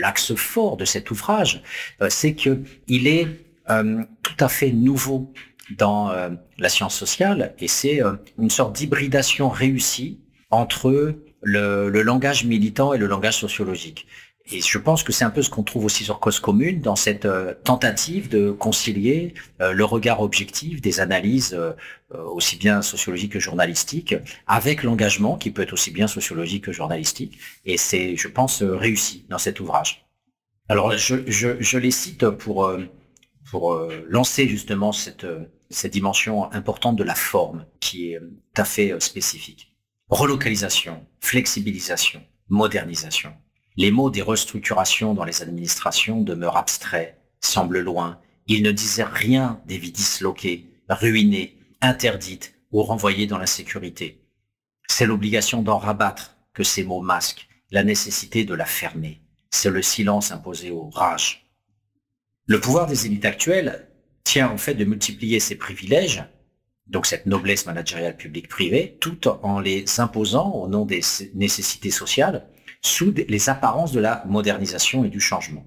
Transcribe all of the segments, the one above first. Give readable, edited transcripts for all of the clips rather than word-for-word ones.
l'axe fort de cet ouvrage, c'est que il est tout à fait nouveau dans la science sociale, et c'est une sorte d'hybridation réussie entre le langage militant et le langage sociologique. Et je pense que c'est un peu ce qu'on trouve aussi sur Cause Commune, dans cette tentative de concilier le regard objectif des analyses aussi bien sociologiques que journalistiques, avec l'engagement qui peut être aussi bien sociologique que journalistique. Et c'est, je pense, réussi dans cet ouvrage. Alors, je les cite pour lancer justement cette dimension importante de la forme, qui est tout à fait spécifique. Relocalisation, flexibilisation, modernisation. Les mots des restructurations dans les administrations demeurent abstraits, semblent loin. Ils ne disaient rien des vies disloquées, ruinées, interdites ou renvoyées dans l'insécurité. C'est l'obligation d'en rabattre que ces mots masquent, la nécessité de la fermer. C'est le silence imposé aux rages. Le pouvoir des élites actuelles tient en fait de multiplier ces privilèges, donc cette noblesse managériale publique-privée, tout en les imposant au nom des nécessités sociales, sous les apparences de la modernisation et du changement.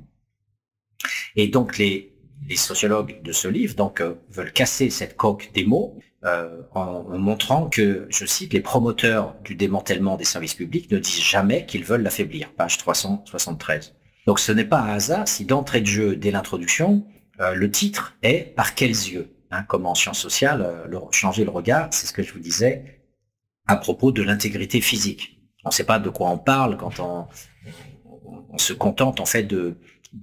Et donc les sociologues de ce livre veulent casser cette coque des mots en montrant que, je cite, les promoteurs du démantèlement des services publics ne disent jamais qu'ils veulent l'affaiblir, page 373. Donc ce n'est pas un hasard si d'entrée de jeu, dès l'introduction, le titre est « Par quels yeux ?» Comme en sciences sociales, changer le regard, c'est ce que je vous disais à propos de l'intégrité physique. On ne sait pas de quoi on parle quand on se contente en fait de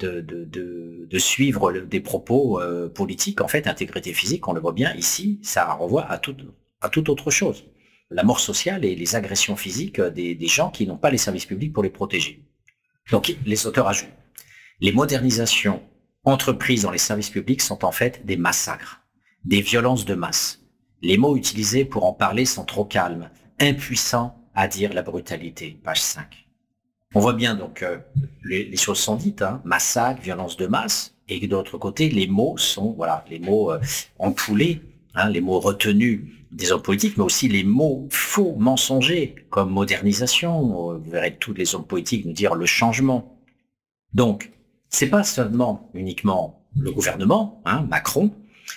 suivre des propos politiques. En fait, intégrité physique, on le voit bien ici, ça renvoie à toute autre chose. La mort sociale et les agressions physiques des gens qui n'ont pas les services publics pour les protéger. Donc, les auteurs ajoutent, les modernisations entreprises dans les services publics sont en fait des massacres, des violences de masse. Les mots utilisés pour en parler sont trop calmes, impuissants à dire la brutalité, page 5. On voit bien donc les choses sont dites, massacre, violence de masse, et d'autre côté, les mots sont, les mots empoulés, les mots retenus des hommes politiques, mais aussi les mots faux, mensongers, comme modernisation. Vous verrez tous les hommes politiques nous dire le changement. Donc, c'est pas seulement uniquement le gouvernement, Macron,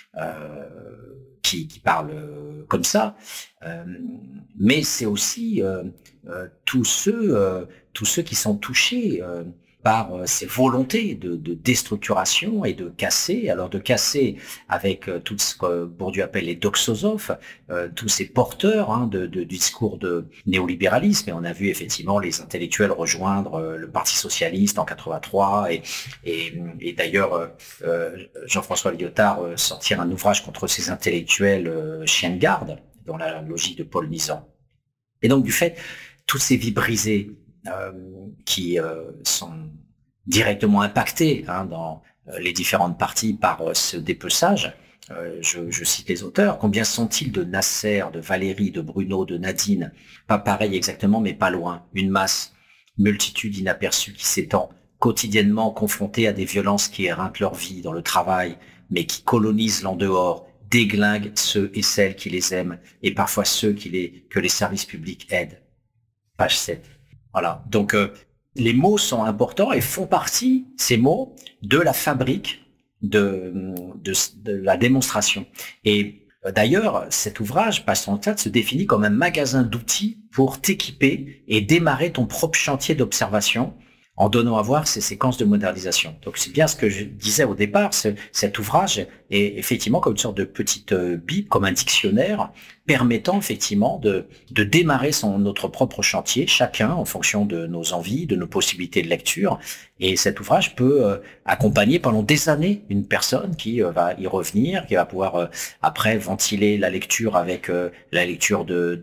qui parle comme ça, mais c'est aussi tous ceux qui sont touchés par ces volontés de déstructuration et de casser, avec tout ce que Bourdieu appelle les doxosophes, tous ces porteurs du discours de néolibéralisme. Et on a vu effectivement les intellectuels rejoindre le Parti socialiste en 83 et d'ailleurs Jean-François Lyotard sortir un ouvrage contre ces intellectuels chiens de garde, dans la logique de Paul Nizan. Et donc du fait, toutes ces vies brisées qui sont directement impactées dans les différentes parties par ce dépeçage. Je cite les auteurs. Combien sont-ils de Nasser, de Valérie, de Bruno, de Nadine? Pas pareil exactement, mais pas loin. Une masse, multitude inaperçue qui s'étend, quotidiennement confrontée à des violences qui éreintent leur vie dans le travail, mais qui colonisent l'en dehors, déglinguent ceux et celles qui les aiment, et parfois ceux que les services publics aident. Page 7. Voilà. Donc, les mots sont importants et font partie, ces mots, de la fabrique de la démonstration. Et d'ailleurs, cet ouvrage, Page 34, se définit comme un magasin d'outils pour t'équiper et démarrer ton propre chantier d'observation en donnant à voir ces séquences de modernisation. Donc c'est bien ce que je disais au départ, cet ouvrage est effectivement comme une sorte de petite bible, comme un dictionnaire, permettant effectivement de démarrer notre propre chantier, chacun en fonction de nos envies, de nos possibilités de lecture. Et cet ouvrage peut accompagner pendant des années une personne qui va y revenir, qui va pouvoir après ventiler la lecture avec la lecture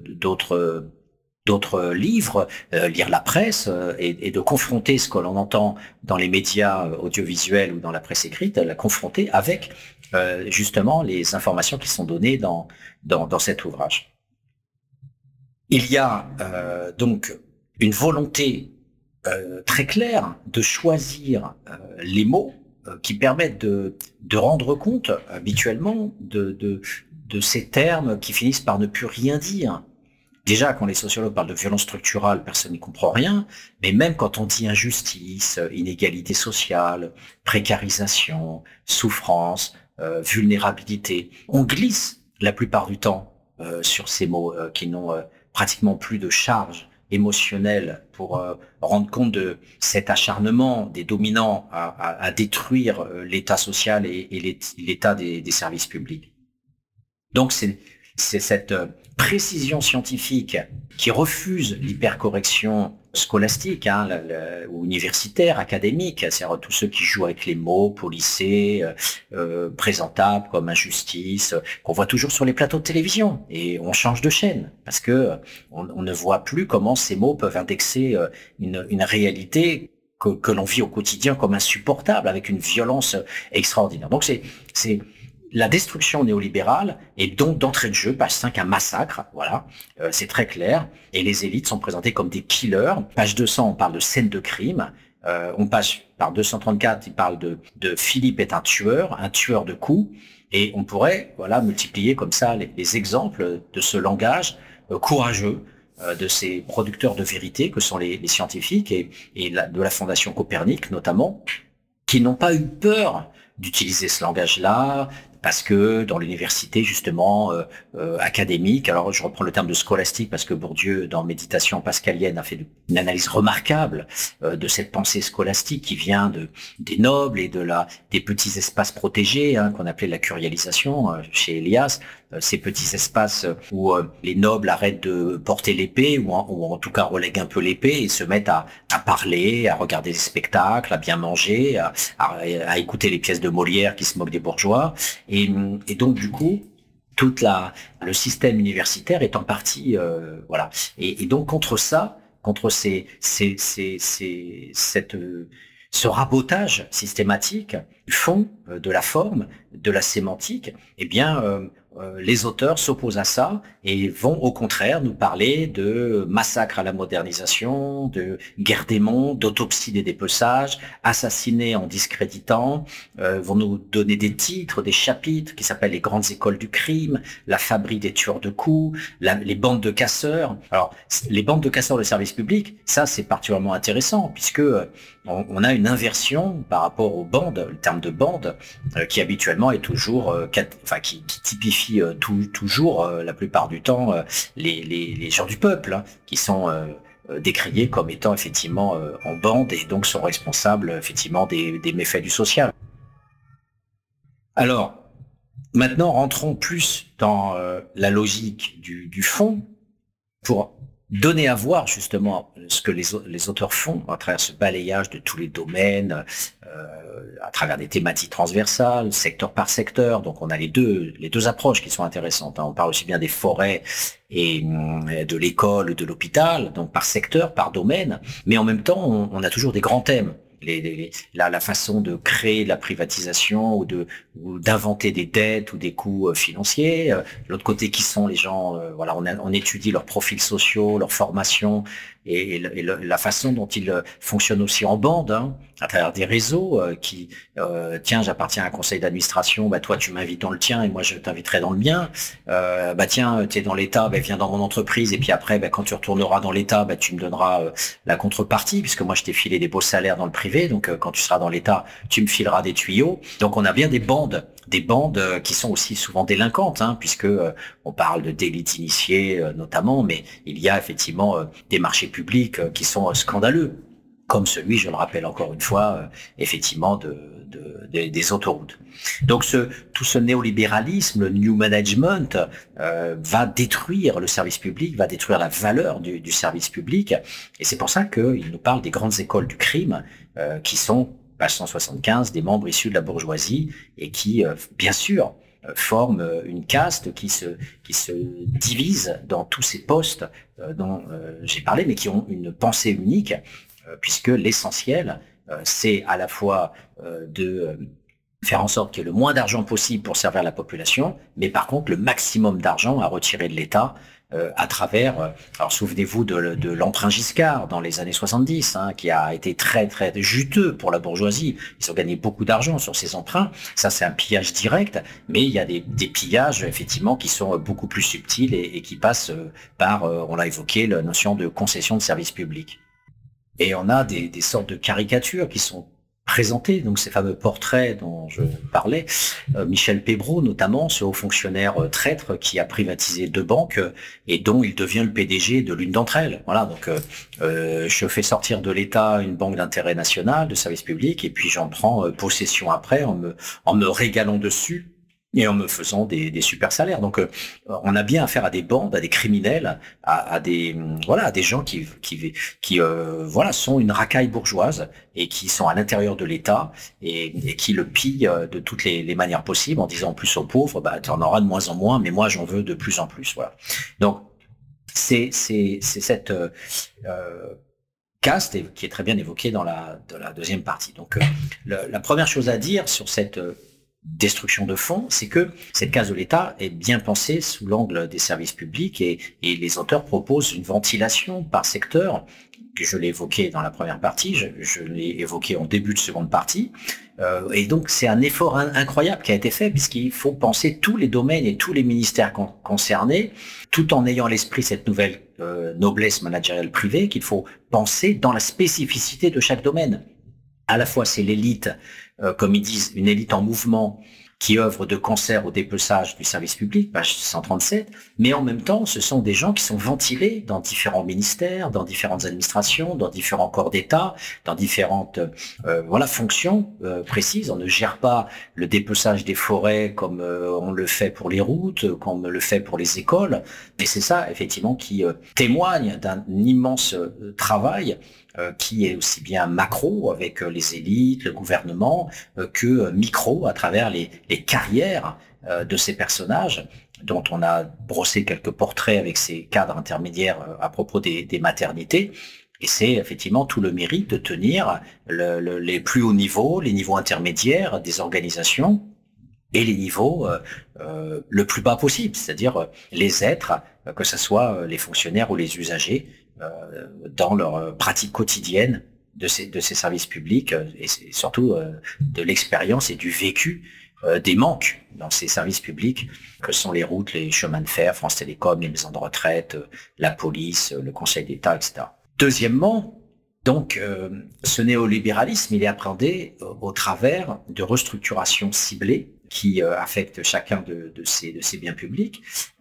d'autres livres, lire la presse et de confronter ce que l'on entend dans les médias audiovisuels ou dans la presse écrite, la confronter avec justement les informations qui sont données dans cet ouvrage. Il y a donc une volonté très claire de choisir les mots qui permettent de rendre compte habituellement de ces termes qui finissent par ne plus rien dire. Déjà, quand les sociologues parlent de violence structurelle, personne n'y comprend rien. Mais même quand on dit injustice, inégalité sociale, précarisation, souffrance, vulnérabilité, on glisse la plupart du temps sur ces mots qui n'ont pratiquement plus de charge émotionnelle pour rendre compte de cet acharnement des dominants à détruire l'état social et l'état des services publics. Donc c'est cette précision scientifique qui refuse l'hypercorrection scolastique ou universitaire, académique, c'est-à-dire tous ceux qui jouent avec les mots, policés, présentables comme injustice, qu'on voit toujours sur les plateaux de télévision, et on change de chaîne parce que on ne voit plus comment ces mots peuvent indexer une réalité que l'on vit au quotidien comme insupportable, avec une violence extraordinaire. Donc c'est la destruction néolibérale est donc d'entrée de jeu, page 5, un massacre, voilà, c'est très clair, et les élites sont présentées comme des killers. Page 200, on parle de scène de crime, on passe par 234, il parle de Philippe est un tueur de coups, et on pourrait, voilà, multiplier comme ça les exemples de ce langage courageux, de ces producteurs de vérité que sont les scientifiques et de la Fondation Copernic notamment, qui n'ont pas eu peur d'utiliser ce langage-là, parce que dans l'université justement académique, alors je reprends le terme de scolastique parce que Bourdieu dans Méditation pascalienne a fait une analyse remarquable de cette pensée scolastique qui vient des nobles et des petits espaces protégés qu'on appelait la curialisation chez Elias, ces petits espaces où les nobles arrêtent de porter l'épée ou en tout cas relèguent un peu l'épée et se mettent à parler, à regarder des spectacles, à bien manger, à écouter les pièces de Molière qui se moquent des bourgeois. Et donc du coup, le système universitaire est en partie voilà. Et donc contre ça, contre ce rabotage systématique du fond, de la forme, de la sémantique, eh bien les auteurs s'opposent à ça et vont au contraire nous parler de massacre à la modernisation, de guerre des mondes, d'autopsie des dépeçages, assassinés en discréditant, vont nous donner des titres, des chapitres qui s'appellent les grandes écoles du crime, la fabrique des tueurs de coups, les bandes de casseurs. Alors les bandes de casseurs de service public, ça c'est particulièrement intéressant puisque on a une inversion par rapport aux bandes, le terme de bande qui habituellement est toujours qui typifie toujours la plupart du temps les gens du peuple qui sont décriés comme étant effectivement en bande et donc sont responsables effectivement des méfaits du social. Alors maintenant rentrons plus dans la logique du fond pour donner à voir justement ce que les auteurs font à travers ce balayage de tous les domaines, à travers des thématiques transversales, secteur par secteur. Donc on a les deux approches qui sont intéressantes. On parle aussi bien des forêts et de l'école, de l'hôpital, donc par secteur, par domaine, mais en même temps on a toujours des grands thèmes. La façon de créer de la privatisation ou d'inventer des dettes ou des coûts financiers. L'autre côté, qui sont les gens, voilà, on étudie leurs profils sociaux, leur formation et la façon dont ils fonctionnent aussi en bande, à travers des réseaux qui, tiens, j'appartiens à un conseil d'administration, bah toi tu m'invites dans le tien et moi je t'inviterai dans le mien. Bah tiens, tu es dans l'État, bah viens dans mon entreprise et puis après, bah, quand tu retourneras dans l'État, bah tu me donneras la contrepartie puisque moi je t'ai filé des beaux salaires dans le privé, donc quand tu seras dans l'État, tu me fileras des tuyaux. Donc on a bien des bandes qui sont aussi souvent délinquantes, puisque on parle de d'élite initiée notamment, mais il y a effectivement des marchés publics qui sont scandaleux, comme celui, je le rappelle encore une fois, effectivement des autoroutes. Donc tout ce néolibéralisme, le new management, va détruire le service public, va détruire la valeur du service public, et c'est pour ça qu'il nous parle des grandes écoles du crime, qui sont page 175, des membres issus de la bourgeoisie et qui, bien sûr, forment une caste qui se divise dans tous ces postes dont j'ai parlé, mais qui ont une pensée unique, puisque l'essentiel, c'est à la fois de faire en sorte qu'il y ait le moins d'argent possible pour servir la population, mais par contre le maximum d'argent à retirer de l'État à travers. Alors souvenez-vous de l'emprunt Giscard dans les années 70, qui a été très très juteux pour la bourgeoisie. Ils ont gagné beaucoup d'argent sur ces emprunts. Ça, c'est un pillage direct, mais il y a des pillages effectivement qui sont beaucoup plus subtils et qui passent par, on l'a évoqué, la notion de concession de services publics. Et on a des sortes de caricatures qui sont présentées, donc ces fameux portraits dont je parlais, Michel Pébreau notamment, ce haut fonctionnaire traître qui a privatisé 2 banques et dont il devient le PDG de l'une d'entre elles. Voilà, donc je fais sortir de l'État une banque d'intérêt national, de service public, et puis j'en prends possession après en me régalant dessus et en me faisant des super salaires. Donc on a bien affaire à des bandes, à des criminels, à des gens qui sont une racaille bourgeoise et qui sont à l'intérieur de l'État et qui le pillent de toutes les manières possibles en disant en plus aux pauvres, tu en auras de moins en moins, mais moi j'en veux de plus en plus. Voilà. Donc c'est cette caste qui est très bien évoquée dans la deuxième partie. Donc la première chose à dire sur cette destruction de fonds, c'est que cette case de l'État est bien pensée sous l'angle des services publics et les auteurs proposent une ventilation par secteur, que je l'ai évoqué dans la première partie, je l'ai évoqué en début de seconde partie, et donc c'est un effort incroyable qui a été fait puisqu'il faut penser tous les domaines et tous les ministères concernés, tout en ayant à l'esprit cette nouvelle noblesse managériale privée qu'il faut penser dans la spécificité de chaque domaine. À la fois, c'est l'élite, comme ils disent, une élite en mouvement qui œuvre de concert au dépeçage du service public, page 137, mais en même temps, ce sont des gens qui sont ventilés dans différents ministères, dans différentes administrations, dans différents corps d'État, dans différentes fonctions précises. On ne gère pas le dépeçage des forêts comme on le fait pour les routes, comme on le fait pour les écoles, et c'est ça, effectivement, qui témoigne d'un immense travail qui est aussi bien macro avec les élites, le gouvernement, que micro à travers les carrières de ces personnages dont on a brossé quelques portraits avec ces cadres intermédiaires à propos des maternités. Et c'est effectivement tout le mérite de tenir les plus hauts niveaux, les niveaux intermédiaires des organisations et les niveaux le plus bas possible, c'est-à-dire les êtres, que ce soit les fonctionnaires ou les usagers, dans leur pratique quotidienne de ces services publics et surtout de l'expérience et du vécu des manques dans ces services publics que sont les routes, les chemins de fer, France Télécom, les maisons de retraite, la police, le Conseil d'État, etc. Deuxièmement, donc, ce néolibéralisme, il est appréhendé au travers de restructurations ciblées qui affectent chacun de ces biens publics.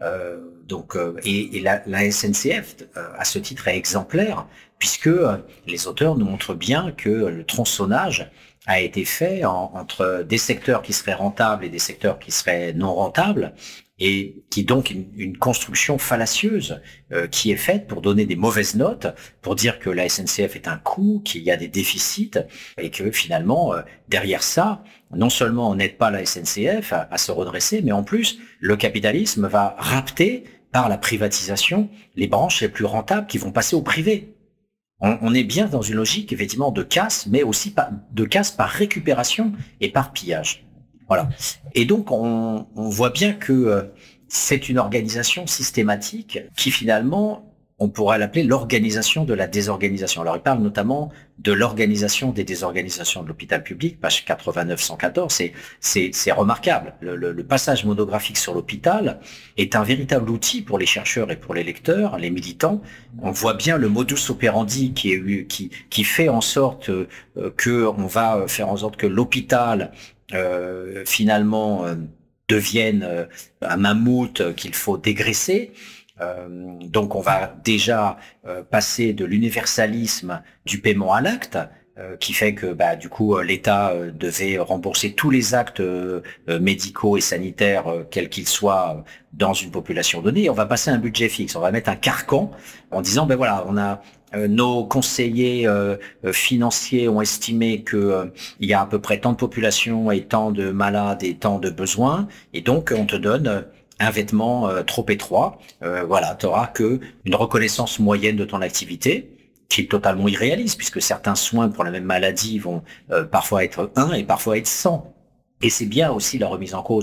Et la SNCF, à ce titre, est exemplaire, puisque les auteurs nous montrent bien que le tronçonnage a été fait entre des secteurs qui seraient rentables et des secteurs qui seraient non rentables, et qui est donc une construction fallacieuse qui est faite pour donner des mauvaises notes, pour dire que la SNCF est un coût, qu'il y a des déficits, et que finalement, derrière ça, non seulement on n'aide pas la SNCF à se redresser, mais en plus, le capitalisme va rapter par la privatisation les branches les plus rentables qui vont passer au privé. On est bien dans une logique, effectivement, de casse, mais aussi de casse par récupération et par pillage. Voilà. Et donc, on voit bien que c'est une organisation systématique qui, finalement, on pourrait l'appeler l'organisation de la désorganisation. Alors, il parle notamment de l'organisation des désorganisations de l'hôpital public, page 89-114. C'est remarquable. Le passage monographique sur l'hôpital est un véritable outil pour les chercheurs et pour les lecteurs, les militants. On voit bien le modus operandi qui fait en sorte on va faire en sorte que l'hôpital finalement devienne un mammouth qu'il faut dégraisser. Donc on va déjà passer de l'universalisme du paiement à l'acte, qui fait que du coup l'État devait rembourser tous les actes médicaux et sanitaires quels qu'ils soient dans une population donnée. Et on va passer à un budget fixe, on va mettre un carcan en disant on a nos conseillers financiers ont estimé que il y a à peu près tant de populations et tant de malades et tant de besoins, et donc on te donne un vêtement trop étroit. Tu auras que une reconnaissance moyenne de ton activité, qui est totalement irréaliste, puisque certains soins pour la même maladie vont parfois être 1 et parfois être 100. Et c'est bien aussi la remise en cause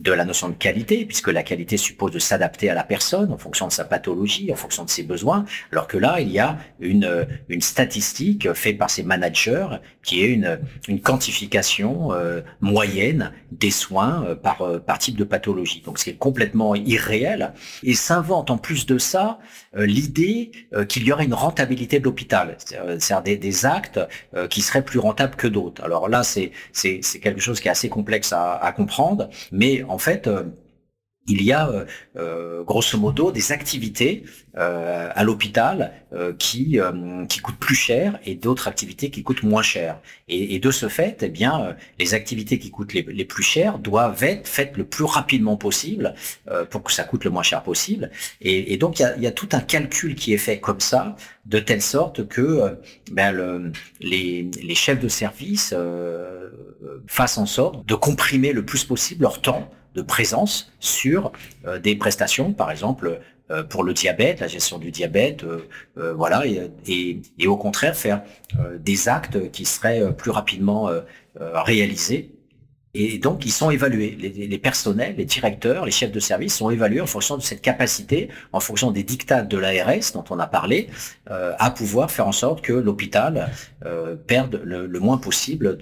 de la notion de qualité, puisque la qualité suppose de s'adapter à la personne en fonction de sa pathologie, en fonction de ses besoins, alors que là, il y a une statistique faite par ces managers qui est une quantification moyenne des soins par type de pathologie. Donc c'est complètement irréel et s'invente en plus de ça l'idée qu'il y aurait une rentabilité de l'hôpital, c'est-à-dire des actes qui seraient plus rentables que d'autres. Alors là, c'est quelque chose qui est assez complexe à comprendre, mais en fait, il y a grosso modo des activités à l'hôpital qui coûtent plus cher et d'autres activités qui coûtent moins cher. Et de ce fait, eh bien, les activités qui coûtent les plus chères doivent être faites le plus rapidement possible pour que ça coûte le moins cher possible. Et donc il y a tout un calcul qui est fait comme ça, de telle sorte que les chefs de service fassent en sorte de comprimer le plus possible leur temps de présence sur des prestations, par exemple pour le diabète, la gestion du diabète, voilà, et au contraire faire des actes qui seraient plus rapidement réalisés. Et donc, ils sont évalués. Les personnels, les directeurs, les chefs de service sont évalués en fonction de cette capacité, en fonction des dictats de l'ARS dont on a parlé, à pouvoir faire en sorte que l'hôpital perde le moins possible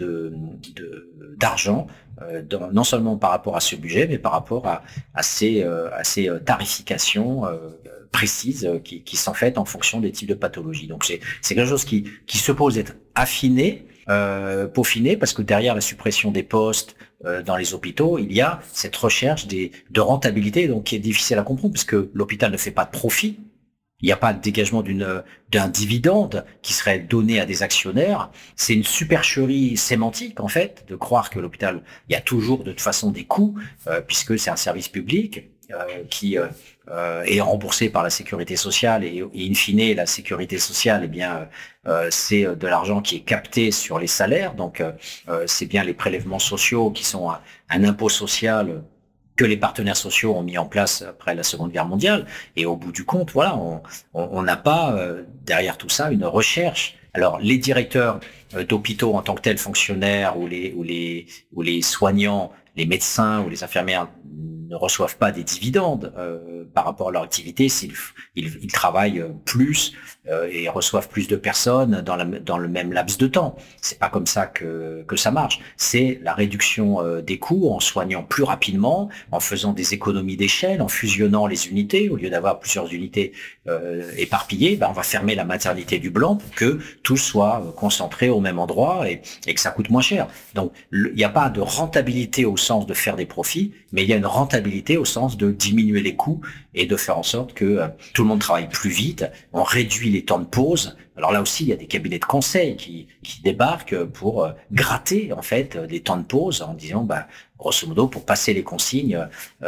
d'argent, non seulement par rapport à ce budget, mais par rapport à ces tarifications précises qui sont faites en fonction des types de pathologies. Donc, c'est quelque chose qui suppose être affiné, peaufiné, parce que derrière la suppression des postes dans les hôpitaux, il y a cette recherche de rentabilité, donc qui est difficile à comprendre, puisque l'hôpital ne fait pas de profit. Il n'y a pas de dégagement d'un dividende qui serait donné à des actionnaires. C'est une supercherie sémantique, en fait, de croire que l'hôpital, il y a toujours de toute façon des coûts, puisque c'est un service public qui est remboursé par la sécurité sociale et in fine, la sécurité sociale, eh bien, c'est de l'argent qui est capté sur les salaires. Donc, c'est bien les prélèvements sociaux qui sont un impôt social que les partenaires sociaux ont mis en place après la Seconde Guerre mondiale. Et au bout du compte, voilà, on n'a pas derrière tout ça une recherche. Alors, les directeurs d'hôpitaux en tant que tels fonctionnaires ou les soignants, les médecins ou les infirmières ne reçoivent pas des dividendes par rapport à leur activité s'ils ils travaillent plus et reçoivent plus de personnes dans le même laps de temps. C'est pas comme ça que ça marche. C'est la réduction des coûts en soignant plus rapidement, en faisant des économies d'échelle, en fusionnant les unités. Au lieu d'avoir plusieurs unités éparpillées, on va fermer la maternité du Blanc pour que tout soit concentré au même endroit et que ça coûte moins cher. Donc, il n'y a pas de rentabilité au sens de faire des profits, mais il y a une rentabilité au sens de diminuer les coûts et de faire en sorte que tout le monde travaille plus vite. On réduit les temps de pause. Alors là aussi, il y a des cabinets de conseil qui débarquent pour gratter en fait les temps de pause en disant, grosso modo, pour passer les consignes,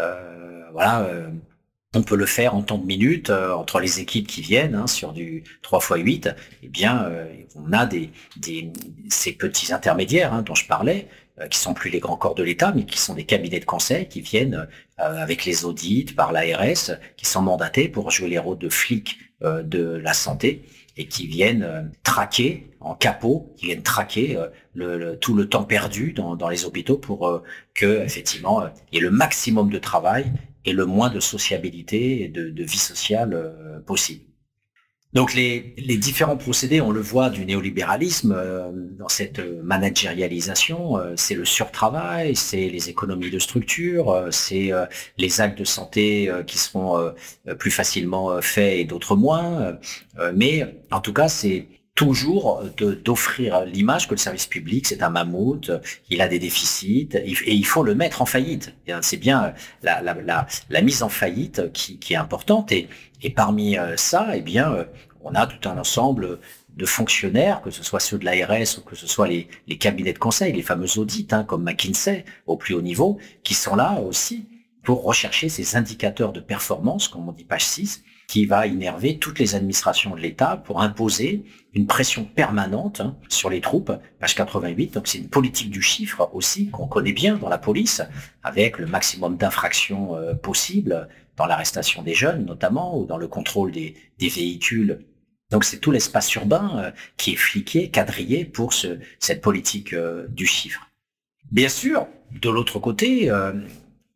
on peut le faire en temps de minutes entre les équipes qui viennent sur du 3x8. Eh bien, on a ces petits intermédiaires dont je parlais, qui sont plus les grands corps de l'État, mais qui sont des cabinets de conseil qui viennent avec les audits par l'ARS, qui sont mandatés pour jouer les rôles de flics de la santé et qui viennent traquer en capot, qui viennent traquer tout le temps perdu dans les hôpitaux pour que effectivement il y ait le maximum de travail et le moins de sociabilité et de vie sociale possible. Donc les différents procédés, on le voit, du néolibéralisme dans cette managérialisation, c'est le surtravail, c'est les économies de structure, c'est les actes de santé qui seront plus facilement faits et d'autres moins. Mais en tout cas, c'est toujours d'offrir l'image que le service public, c'est un mammouth, il a des déficits, et il faut le mettre en faillite. C'est bien la mise en faillite qui est importante, et parmi ça, eh bien, on a tout un ensemble de fonctionnaires, que ce soit ceux de l'ARS ou que ce soit les cabinets de conseil, les fameux audits, comme McKinsey au plus haut niveau, qui sont là aussi pour rechercher ces indicateurs de performance, comme on dit page 6, qui va innerver toutes les administrations de l'État pour imposer une pression permanente sur les troupes, page 88. Donc c'est une politique du chiffre aussi qu'on connaît bien dans la police, avec le maximum d'infractions possibles dans l'arrestation des jeunes notamment, ou dans le contrôle des véhicules. Donc c'est tout l'espace urbain qui est fliqué, quadrillé pour cette politique du chiffre. Bien sûr, de l'autre côté,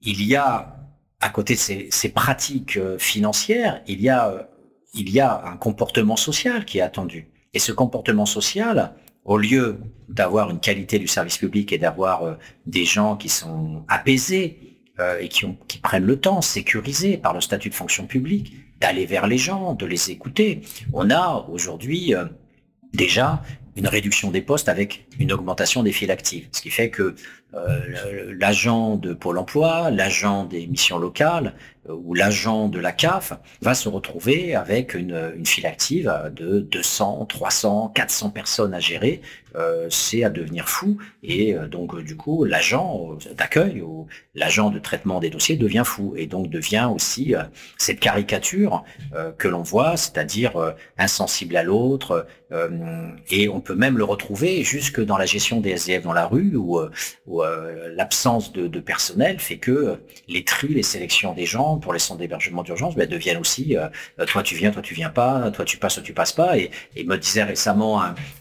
il y a, à côté de ces pratiques financières, il y a un comportement social qui est attendu. Et ce comportement social, au lieu d'avoir une qualité du service public et d'avoir des gens qui sont apaisés et qui prennent le temps, sécurisés par le statut de fonction publique, d'aller vers les gens, de les écouter, on a aujourd'hui déjà une réduction des postes avec une augmentation des files actives. Ce qui fait que l'agent de Pôle emploi, l'agent des missions locales ou l'agent de la CAF va se retrouver avec une file active de 200, 300, 400 personnes à gérer. C'est à devenir fou. Et donc, du coup, l'agent d'accueil ou l'agent de traitement des dossiers devient fou et donc devient aussi cette caricature que l'on voit, c'est-à-dire insensible à l'autre. Et on peut même le retrouver jusque dans la gestion des SDF dans la rue où l'absence de personnel fait que les tris, les sélections des gens pour les centres d'hébergement d'urgence deviennent aussi toi tu viens pas, toi tu passes pas. Et me disait récemment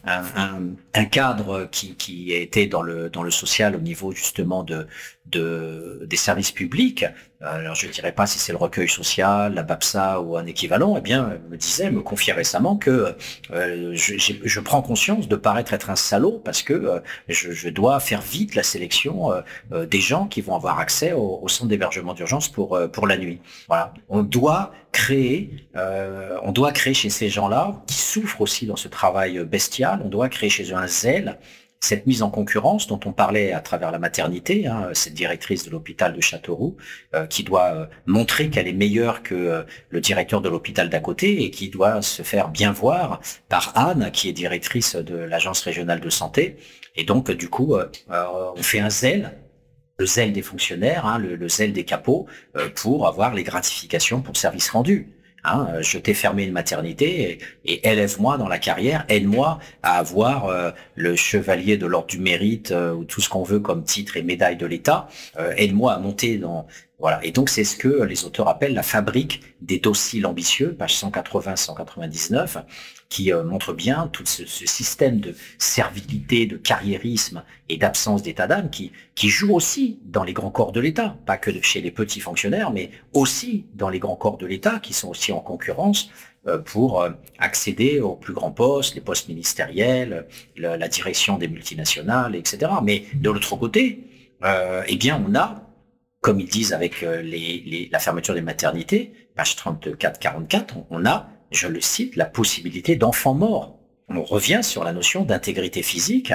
un cadre qui était dans le social au niveau justement des services publics. Alors je ne dirais pas si c'est le recueil social, la BAPSA ou un équivalent, me confiait récemment que je prends conscience de paraître être un salaud parce que je dois faire vite la sélection des gens qui vont avoir accès au centre d'hébergement d'urgence pour la nuit. Voilà, on doit créer chez ces gens-là qui souffrent aussi dans ce travail bestial, on doit créer chez eux un zèle. Cette mise en concurrence dont on parlait à travers la maternité, cette directrice de l'hôpital de Châteauroux, qui doit montrer qu'elle est meilleure que le directeur de l'hôpital d'à côté et qui doit se faire bien voir par Anne, qui est directrice de l'agence régionale de santé. Et donc, du coup, on fait un zèle, le zèle des fonctionnaires, le zèle des capots, pour avoir les gratifications pour service rendu. Je t'ai fermé une maternité et élève-moi dans la carrière, aide-moi à avoir le chevalier de l'ordre du mérite ou tout ce qu'on veut comme titre et médaille de l'État, aide-moi à monter dans... Voilà. Et donc, c'est ce que les auteurs appellent la fabrique des dociles ambitieux, page 180-199, qui montre bien tout ce système de servilité, de carriérisme et d'absence d'état d'âme qui joue aussi dans les grands corps de l'État, pas que chez les petits fonctionnaires, mais aussi dans les grands corps de l'État qui sont aussi en concurrence pour accéder aux plus grands postes, les postes ministériels, la direction des multinationales, etc. Mais de l'autre côté, on a, comme ils disent avec la fermeture des maternités, page 34-44, on a, je le cite, la possibilité d'enfants morts. On revient sur la notion d'intégrité physique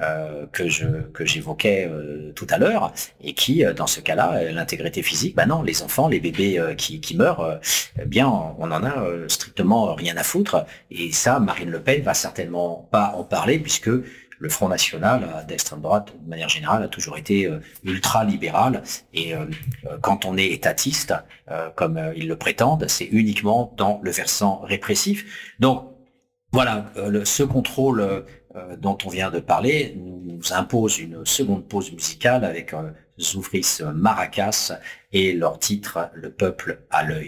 que j'évoquais tout à l'heure et qui, dans ce cas-là, l'intégrité physique, non, les enfants, les bébés qui meurent, on en a strictement rien à foutre. Et ça, Marine Le Pen va certainement pas en parler puisque le Front National d'extrême droite, de manière générale, a toujours été ultra-libéral. Et quand on est étatiste, comme ils le prétendent, c'est uniquement dans le versant répressif. Donc, voilà, ce contrôle dont on vient de parler nous impose une seconde pause musicale avec Zoufris Maracas et leur titre « Le peuple à l'œil ».